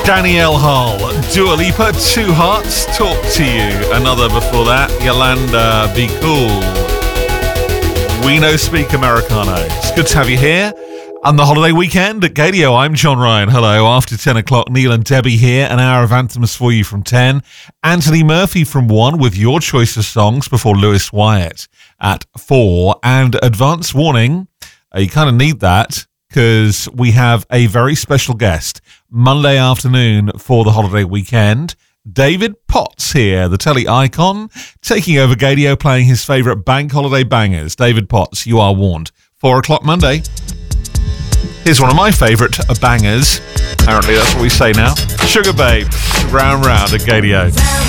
Danielle Hall, Dua Lipa, Two Hearts, Talk to You. Another before that, Yolanda, Be Cool. We Know Speak Americano. It's good to have you here on the holiday weekend at Gadio. I'm John Ryan. Hello. After 10 o'clock, Neil and Debbie here. An hour of anthems for you from 10. Anthony Murphy from 1 with your choice of songs before Lewis Wyatt at 4. And advance warning, you kind of need that because we have a very special guest Monday afternoon for the holiday weekend. David Potts here, the telly icon, taking over Gadio, playing his favourite bank holiday bangers. David Potts, you are warned. 4 o'clock Monday. Here's one of my favourite bangers. Apparently that's what we say now. Sugar Babes, round at Gadio.